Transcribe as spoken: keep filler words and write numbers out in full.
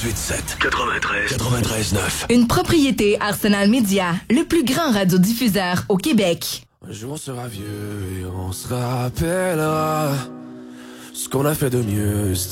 quatre-vingt-dix-huit sept, quatre-vingt-treize, quatre-vingt-treize neuf. Une propriété Arsenal Media, le plus grand radiodiffuseur au Québec. Un jour on sera vieux et on se rappellera ce qu'on a fait de mieux.